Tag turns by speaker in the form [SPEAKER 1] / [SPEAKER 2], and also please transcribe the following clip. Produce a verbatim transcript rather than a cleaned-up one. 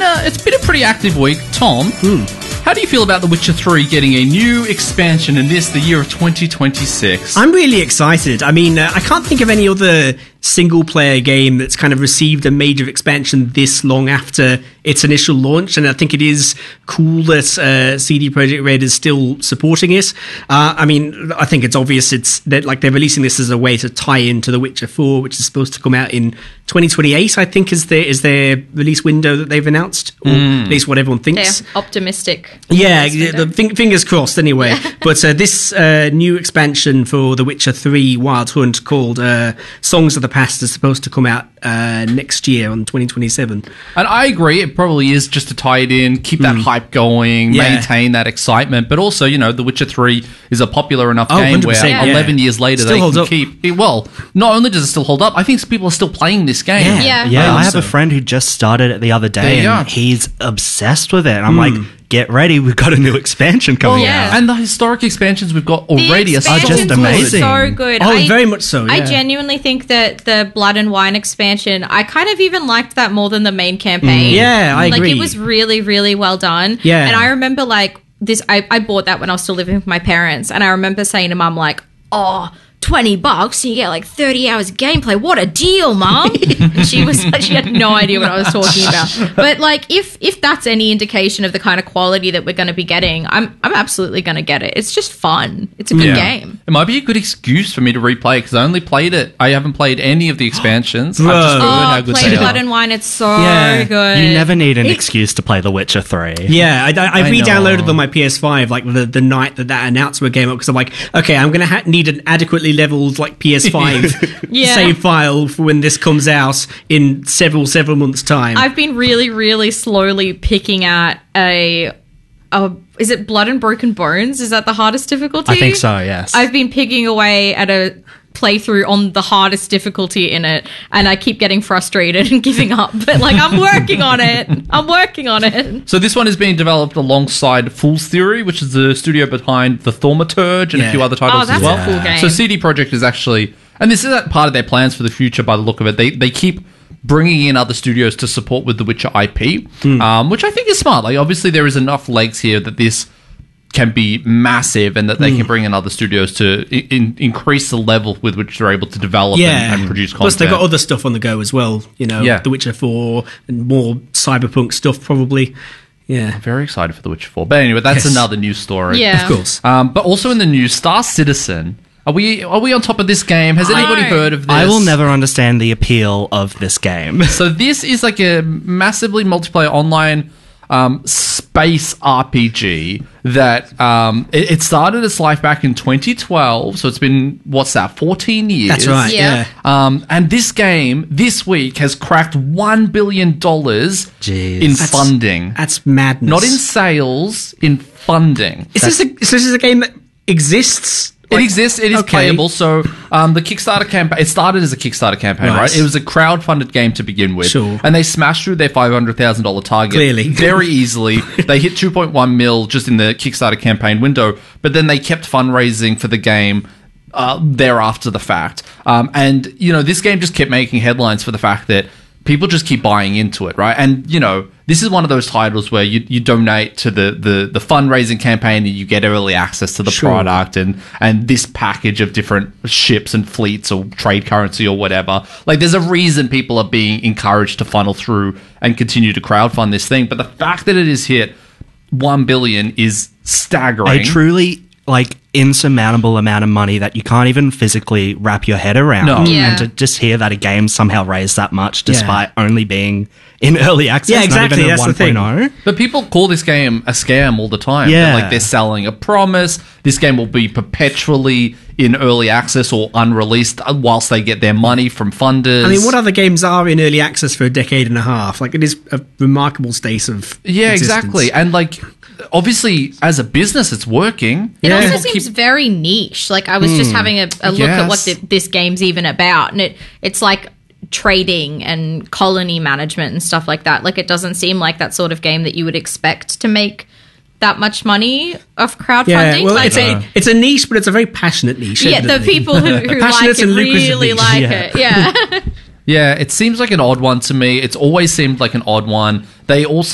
[SPEAKER 1] a it's been a pretty active week. Tom,
[SPEAKER 2] Mm.
[SPEAKER 1] how do you feel about The Witcher three getting a new expansion in this, the year of twenty twenty-six?
[SPEAKER 2] I'm really excited. I mean, uh, I can't think of any other single-player game that's kind of received a major expansion this long after its initial launch, and I think it is cool that uh, C D Projekt Red is still supporting it. Uh, I mean, I think it's obvious it's that like they're releasing this as a way to tie into The Witcher four, which is supposed to come out in twenty twenty-eight. I think is their is their release window that they've announced, or
[SPEAKER 1] Mm.
[SPEAKER 2] at least what everyone thinks.
[SPEAKER 3] They're optimistic.
[SPEAKER 2] Yeah,
[SPEAKER 3] Release
[SPEAKER 2] the
[SPEAKER 3] window.
[SPEAKER 2] fing- fingers crossed anyway.
[SPEAKER 3] Yeah.
[SPEAKER 2] But uh, this uh, new expansion for The Witcher three Wild Hunt called uh, Songs of the Past is supposed to come out uh, next year on twenty twenty-seven.
[SPEAKER 1] And I agree, it probably is just to tie it in, keep that hype going,
[SPEAKER 2] Yeah.
[SPEAKER 1] maintain that excitement. But also, you know, The Witcher three is a popular enough
[SPEAKER 2] Oh,
[SPEAKER 1] game
[SPEAKER 2] one hundred
[SPEAKER 1] where
[SPEAKER 2] percent,
[SPEAKER 3] yeah.
[SPEAKER 1] eleven years later
[SPEAKER 2] Still
[SPEAKER 1] they
[SPEAKER 2] holds
[SPEAKER 1] can
[SPEAKER 2] up.
[SPEAKER 1] keep... It, well, not only does it still hold up, I think people are still playing this game.
[SPEAKER 2] Yeah.
[SPEAKER 3] Yeah.
[SPEAKER 4] Yeah,
[SPEAKER 2] Um,
[SPEAKER 4] I have
[SPEAKER 2] so-
[SPEAKER 4] a friend who just started it the other
[SPEAKER 1] There
[SPEAKER 4] day,
[SPEAKER 1] you
[SPEAKER 4] and
[SPEAKER 1] go.
[SPEAKER 4] he's obsessed with it. And I'm like, get ready, we've got a new expansion coming
[SPEAKER 3] yeah.
[SPEAKER 4] out.
[SPEAKER 1] And the historic expansions we've got
[SPEAKER 3] The
[SPEAKER 1] already are so
[SPEAKER 3] expansions
[SPEAKER 4] just
[SPEAKER 3] were
[SPEAKER 4] amazing.
[SPEAKER 3] so good.
[SPEAKER 2] Oh,
[SPEAKER 3] I,
[SPEAKER 2] very much so.
[SPEAKER 3] I
[SPEAKER 2] yeah.
[SPEAKER 3] genuinely think that the Blood and Wine expansion, I kind of even liked that more than the main campaign.
[SPEAKER 2] Mm. Yeah, I
[SPEAKER 3] like
[SPEAKER 2] agree.
[SPEAKER 3] it was really, really well done.
[SPEAKER 2] Yeah.
[SPEAKER 3] And I remember like this, I, I bought that when I was still living with my parents, and I remember saying to mum like, oh, twenty bucks and you get like thirty hours of gameplay. What a deal, mum. And she was she had no idea what I was talking about. But like if if that's any indication of the kind of quality that we're going to be getting, I'm I'm absolutely going to get it. It's just fun. It's a good game.
[SPEAKER 1] It might be a good excuse for me to replay it because I only played it. I haven't played any of the expansions. I've just heard
[SPEAKER 2] Bro.
[SPEAKER 1] how
[SPEAKER 3] Oh,
[SPEAKER 1] good
[SPEAKER 3] play
[SPEAKER 1] they
[SPEAKER 3] Blood
[SPEAKER 1] are.
[SPEAKER 3] and Wine. It's so
[SPEAKER 2] Yeah.
[SPEAKER 3] good.
[SPEAKER 4] You never need an
[SPEAKER 3] It-
[SPEAKER 4] excuse to play The Witcher three.
[SPEAKER 2] Yeah, I, I, I
[SPEAKER 1] I
[SPEAKER 2] re-downloaded
[SPEAKER 1] know.
[SPEAKER 2] on my P S five like the, the night that that announcement came up because I'm like, okay, I'm gonna ha- need an adequately leveled like P S five
[SPEAKER 3] Yeah.
[SPEAKER 2] save file for when this comes out in several several months' time.
[SPEAKER 3] I've been really, really slowly picking at a, a. Is it Blood and Broken Bones? Is that the hardest difficulty?
[SPEAKER 4] I think so, yes.
[SPEAKER 3] I've been picking away at a playthrough on the hardest difficulty in it, and I keep getting frustrated and giving up. But like, I'm working on it. I'm working on it.
[SPEAKER 1] So this one is being developed alongside Fool's Theory, which is the studio behind the Thaumaturge and
[SPEAKER 2] Yeah.
[SPEAKER 1] a few other titles
[SPEAKER 3] Oh, that's
[SPEAKER 1] as well.
[SPEAKER 3] a cool game.
[SPEAKER 1] So C D Projekt is actually, and this is that part of their plans for the future by the look of it. They they keep bringing in other studios to support with the Witcher I P, um, which I think is smart. Like obviously there is enough legs here that this can be massive and that they can bring in other studios to I- in, increase the level with which they're able to develop
[SPEAKER 2] yeah,
[SPEAKER 1] and, and produce content.
[SPEAKER 2] Plus they've got other stuff on the go as well. You know,
[SPEAKER 1] Yeah.
[SPEAKER 2] The Witcher four and more cyberpunk stuff probably. Yeah,
[SPEAKER 1] Very excited for The Witcher four. But anyway, that's
[SPEAKER 2] Yes.
[SPEAKER 1] another news story.
[SPEAKER 3] Yeah.
[SPEAKER 2] of course.
[SPEAKER 1] Um, but also in the news, Star Citizen. Are we are we on top of this game? Has anybody
[SPEAKER 3] No.
[SPEAKER 1] heard of this?
[SPEAKER 4] I will never understand the appeal of this game.
[SPEAKER 1] So this is like a massively multiplayer online um, space R P G that um, it, it started its life back in twenty twelve. So it's been what's that, fourteen years?
[SPEAKER 2] That's right.
[SPEAKER 3] Yeah.
[SPEAKER 2] Yeah.
[SPEAKER 1] Um, and this game this week has cracked one billion dollars
[SPEAKER 4] Jeez.
[SPEAKER 1] in
[SPEAKER 2] That's-
[SPEAKER 1] funding,
[SPEAKER 2] That's madness.
[SPEAKER 1] not in sales, in funding.
[SPEAKER 2] Is this a, so this is a game that exists?
[SPEAKER 1] It
[SPEAKER 2] Like-
[SPEAKER 1] exists. It is
[SPEAKER 2] okay.
[SPEAKER 1] playable. So um, the Kickstarter campaign. It started as a Kickstarter campaign,
[SPEAKER 2] Right.
[SPEAKER 1] right? It was a crowd-funded game to begin with,
[SPEAKER 2] Sure.
[SPEAKER 1] and they smashed through their five hundred thousand dollar target
[SPEAKER 2] Clearly.
[SPEAKER 1] very easily. They hit two point one mil just in the Kickstarter campaign window, but then they kept fundraising for the game. Uh, thereafter the fact, um, and you know this game just kept making headlines for the fact that people just keep buying into it, right? And you know this is one of those titles where you, you donate to the, the the fundraising campaign and you get early access to the
[SPEAKER 2] Sure.
[SPEAKER 1] product and and this package of different ships and fleets or trade currency or whatever. Like there's a reason people are being encouraged to funnel through and continue to crowdfund this thing. But the fact that it has hit one billion is staggering.
[SPEAKER 4] A truly like insurmountable amount of money that you can't even physically wrap your head around.
[SPEAKER 1] No.
[SPEAKER 3] Yeah.
[SPEAKER 4] And to just hear that a game somehow raised that much despite only being in early access,
[SPEAKER 2] Yeah, exactly,
[SPEAKER 4] not even
[SPEAKER 2] that's
[SPEAKER 4] a
[SPEAKER 2] the thing.
[SPEAKER 4] one point oh.
[SPEAKER 1] But people call this game a scam all the time.
[SPEAKER 4] Yeah.
[SPEAKER 1] They're like they're selling a promise. This game will be perpetually in early access or unreleased whilst they get their money from funders.
[SPEAKER 2] I mean, what other games are in early access for a decade and a half? Like, it is a remarkable state of
[SPEAKER 1] Yeah,
[SPEAKER 2] existence.
[SPEAKER 1] exactly. And like, obviously, as a business, it's working.
[SPEAKER 3] It
[SPEAKER 2] Yeah.
[SPEAKER 3] also
[SPEAKER 1] People
[SPEAKER 3] seems
[SPEAKER 1] keep-
[SPEAKER 3] very niche. Like I was just having a, a look at what
[SPEAKER 1] Yes.
[SPEAKER 3] the, this game's even about, and it it's like trading and colony management and stuff like that. Like it doesn't seem like that sort of game that you would expect to make that much money off crowdfunding.
[SPEAKER 2] Yeah, well,
[SPEAKER 3] like,
[SPEAKER 2] it's a it's a niche, but it's a very passionate niche.
[SPEAKER 3] yeah, the
[SPEAKER 2] evidently.
[SPEAKER 3] people who, who like
[SPEAKER 2] Passionate
[SPEAKER 3] it
[SPEAKER 2] and lucrative
[SPEAKER 3] really
[SPEAKER 2] niche,
[SPEAKER 3] like
[SPEAKER 4] yeah.
[SPEAKER 3] it. Yeah.
[SPEAKER 1] Yeah, it seems like an odd one to me. It's always seemed like an odd one. They also